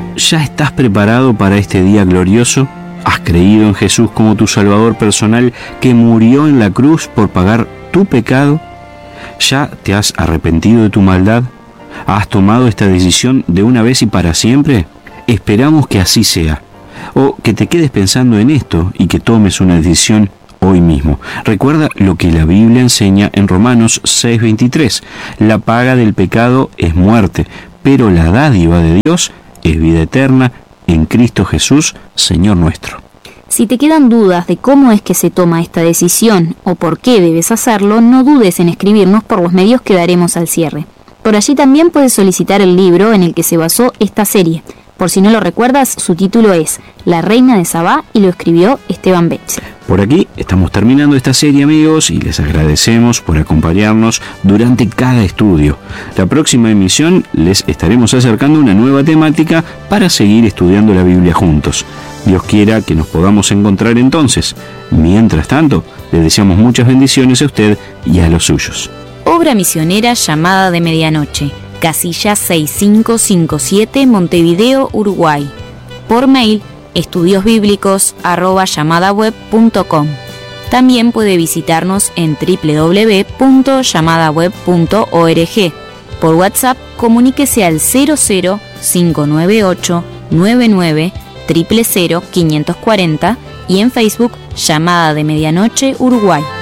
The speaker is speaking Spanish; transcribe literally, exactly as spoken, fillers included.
¿Acaso ya estás preparado para este día glorioso? ¿Has creído en Jesús como tu Salvador personal que murió en la cruz por pagar tu pecado? ¿Ya te has arrepentido de tu maldad? ¿Has tomado esta decisión de una vez y para siempre? Esperamos que así sea, o que te quedes pensando en esto y que tomes una decisión hoy mismo. Recuerda lo que la Biblia enseña en Romanos seis veintitrés. La paga del pecado es muerte, pero la dádiva de Dios es vida eterna en Cristo Jesús, Señor nuestro. Si te quedan dudas de cómo es que se toma esta decisión o por qué debes hacerlo, no dudes en escribirnos por los medios que daremos al cierre. Por allí también puedes solicitar el libro en el que se basó esta serie. Por si no lo recuerdas, su título es La Reina de Sabá y lo escribió Esteban Betzel. Por aquí estamos terminando esta serie, amigos, y les agradecemos por acompañarnos durante cada estudio. La próxima emisión les estaremos acercando una nueva temática para seguir estudiando la Biblia juntos. Dios quiera que nos podamos encontrar entonces. Mientras tanto, le deseamos muchas bendiciones a usted y a los suyos. Obra misionera Llamada de Medianoche, casilla seis cinco cinco siete, Montevideo, Uruguay. Por mail, estudiosbíblicos arroba llamadaweb punto com. También puede visitarnos en doble u doble u doble u punto llamadaweb punto org. Por WhatsApp, comuníquese al cero cero cinco nueve ocho nueve nueve cero cero cero cinco cuatro cero y en Facebook, Llamada de Medianoche, Uruguay.